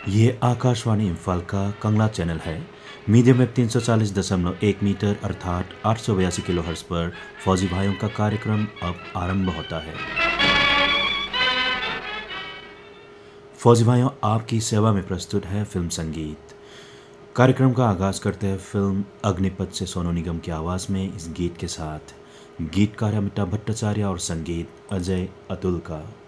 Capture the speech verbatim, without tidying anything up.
ये आकाशवाणी इम्फाल का कंगला चैनल है। मीडियम वेव तीन सौ चालीस दशमलव एक मीटर अर्थात आठ सौ बयासी किलो हर्ट्ज पर फौजी भाइयों का कार्यक्रम अब आरंभ होता है। फौजी भाइयों, आपकी सेवा में प्रस्तुत है फिल्म संगीत। कार्यक्रम का आगाज करते हैं फिल्म अग्निपथ से सोनू निगम की आवाज़ में इस गीत के साथ। गीतकार अमिताभ भट्टाचार्य और संगीत अजय अतुल का।